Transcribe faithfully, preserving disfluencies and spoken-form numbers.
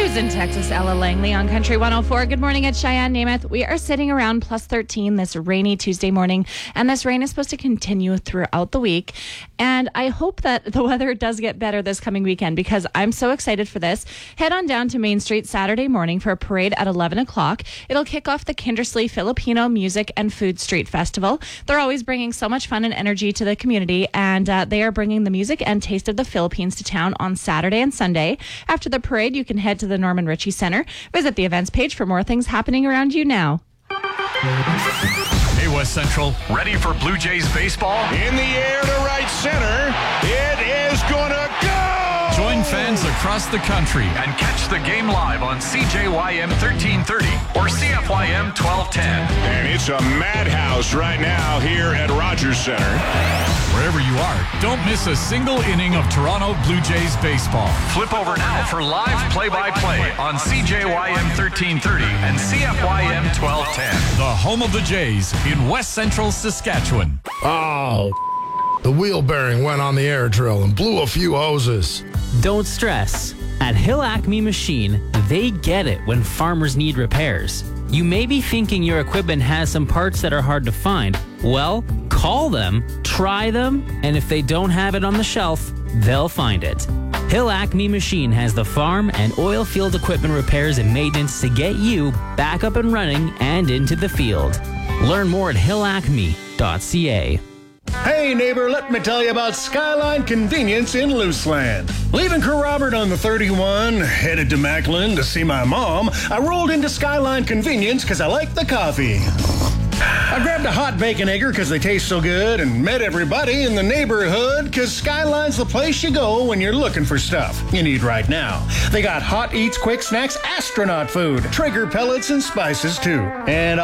News in Texas, Ella Langley on Country one oh four. Good morning at Cheyenne, Namath. We are sitting around plus thirteen this rainy Tuesday morning, and this rain is supposed to continue throughout the week. And I hope that the weather does get better this coming weekend because I'm so excited for this. Head on down to Main Street Saturday morning for a parade at eleven o'clock. It'll kick off the Kindersley Filipino Music and Food Street Festival. They're always bringing so much fun and energy to the community, and uh, they are bringing the music and taste of the Philippines to town on Saturday and Sunday. After the parade, you can head to the Norman Ritchie Center. Visit the events page for more things happening around you now. Hey, West Central, ready for Blue Jays baseball? In the air to right center. It is gonna go! Join fans across the country and catch the game live on C J Y M thirteen thirty or C F Y M twelve ten. And it's a madhouse right now here at Rogers Center. Wherever you are, don't miss a single inning of Toronto Blue Jays baseball. Flip over now for live play-by-play on C J Y M thirteen thirty and C F Y M twelve ten. The home of the Jays in West Central Saskatchewan. Oh, the wheel bearing went on the air drill and blew a few hoses. Don't stress. At Hill Acme Machine, they get it when farmers need repairs. You may be thinking your equipment has some parts that are hard to find. Well, call them, try them, and if they don't have it on the shelf, they'll find it. Hill Acme Machine has the farm and oil field equipment repairs and maintenance to get you back up and running and into the field. Learn more at hill acme dot c a. Hey neighbor, let me tell you about Skyline Convenience in Luceland. Leaving Kerr Robert on the thirty-one, headed to Macklin to see my mom, I rolled into Skyline Convenience because I like the coffee. I grabbed a hot bacon egger because they taste so good and met everybody in the neighborhood because Skyline's the place you go when you're looking for stuff you need right now. They got hot eats, quick snacks, astronaut food, Traeger pellets and spices too. And